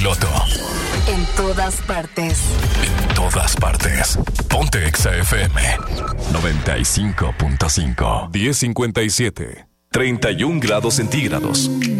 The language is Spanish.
piloto. En todas partes. En todas partes. Ponte Exa FM 95.5. 10:57. 31 grados centígrados.